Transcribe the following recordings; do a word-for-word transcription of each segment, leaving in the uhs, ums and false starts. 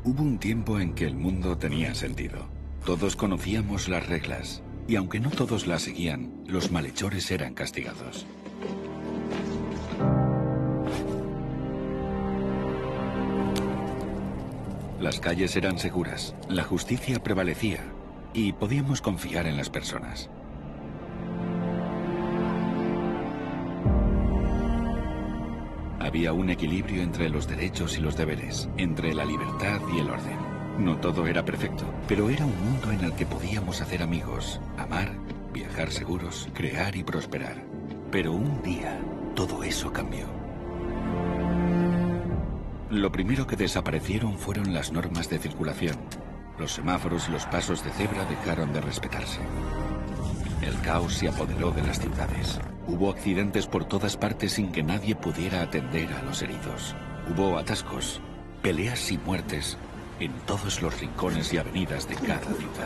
Hubo un tiempo en que el mundo tenía sentido. Todos conocíamos las reglas, y aunque no todos las seguían, los malhechores eran castigados. Las calles eran seguras, la justicia prevalecía, y podíamos confiar en las personas. Había un equilibrio entre los derechos y los deberes, entre la libertad y el orden. No todo era perfecto, pero era un mundo en el que podíamos hacer amigos, amar, viajar seguros, crear y prosperar. Pero un día, todo eso cambió. Lo primero que desaparecieron fueron las normas de circulación. Los semáforos y los pasos de cebra dejaron de respetarse. El caos se apoderó de las ciudades. Hubo accidentes por todas partes sin que nadie pudiera atender a los heridos. Hubo atascos, peleas y muertes en todos los rincones y avenidas de cada ciudad.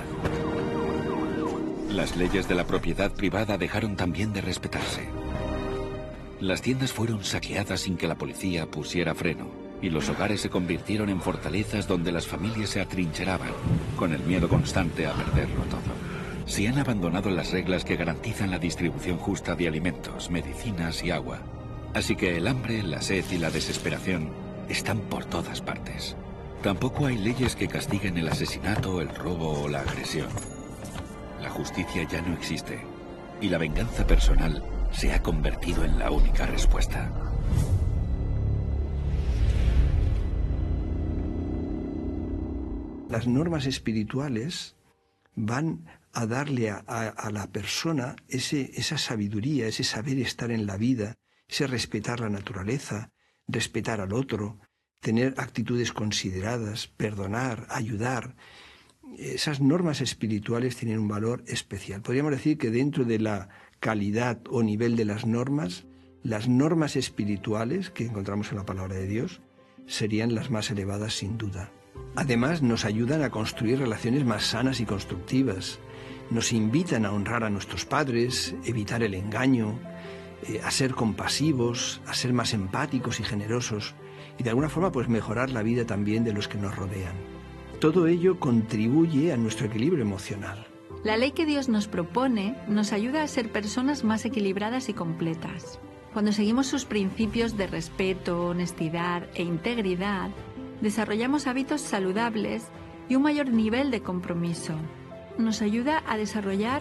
Las leyes de la propiedad privada dejaron también de respetarse. Las tiendas fueron saqueadas sin que la policía pusiera freno, y los hogares se convirtieron en fortalezas donde las familias se atrincheraban, con el miedo constante a perderlo todo. Se han abandonado las reglas que garantizan la distribución justa de alimentos, medicinas y agua. Así que el hambre, la sed y la desesperación están por todas partes. Tampoco hay leyes que castiguen el asesinato, el robo o la agresión. La justicia ya no existe, y la venganza personal se ha convertido en la única respuesta. Las normas espirituales van a darle a, a, a la persona ese, esa sabiduría, ese saber estar en la vida, ese respetar la naturaleza, respetar al otro, tener actitudes consideradas, perdonar, ayudar. Esas normas espirituales tienen un valor especial. Podríamos decir que dentro de la calidad o nivel de las normas, las normas espirituales que encontramos en la palabra de Dios serían las más elevadas sin duda. Además, nos ayudan a construir relaciones más sanas y constructivas. Nos invitan a honrar a nuestros padres, evitar el engaño, eh, a ser compasivos, a ser más empáticos y generosos, y de alguna forma pues mejorar la vida también de los que nos rodean. Todo ello contribuye a nuestro equilibrio emocional. La ley que Dios nos propone nos ayuda a ser personas más equilibradas y completas. Cuando seguimos sus principios de respeto, honestidad e integridad, desarrollamos hábitos saludables y un mayor nivel de compromiso. Nos ayuda a desarrollar